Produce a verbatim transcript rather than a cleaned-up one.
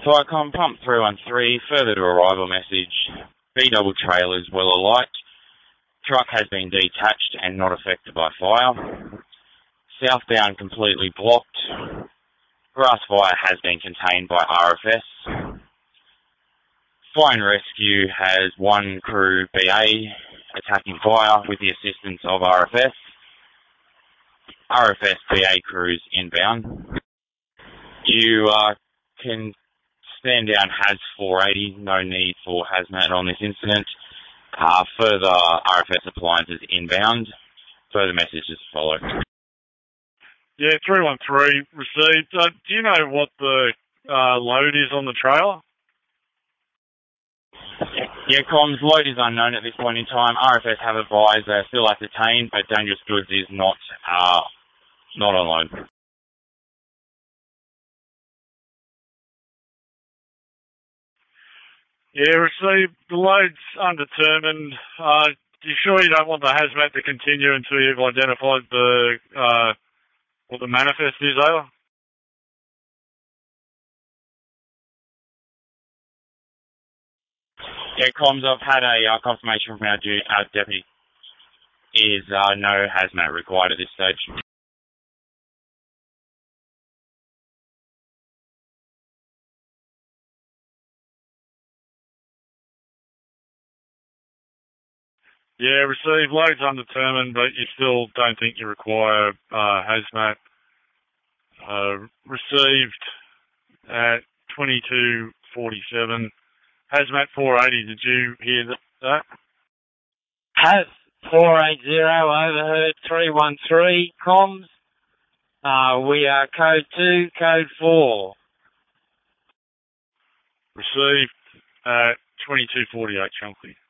Viacom, Pump three one three, further to arrival message. B-double trailers well alight. Truck has been detached and not affected by fire. Southbound completely blocked. Grass fire has been contained by R F S. Fire and Rescue has one crew B A attacking fire with the assistance of R F S. R F S B A crews inbound. You uh, can stand down H A Z four eighty, no need for hazmat on this incident. Uh, further R F S appliances inbound. Further messages follow. Yeah, three one three received. Uh, do you know what the uh, load is on the trailer? Yeah, comms, load is unknown at this point in time. R F S have advised they are still ascertained, but dangerous goods is not, uh, not on load. Yeah, received. The load's undetermined. Uh, you sure you don't want the hazmat to continue until you've identified the uh, what the manifest is, over? Yeah, comms, I've had a uh, confirmation from our, du- our deputy. Is uh, no hazmat required at this stage. Yeah, received. Load's undetermined, but you still don't think you require uh, hazmat. Uh, received at twenty-two forty-seven. Hazmat four eighty, did you hear that? Has four eighty, overheard three one three, comms. Uh, we are code two, code four. Received at twenty-two forty-eight, Chunky.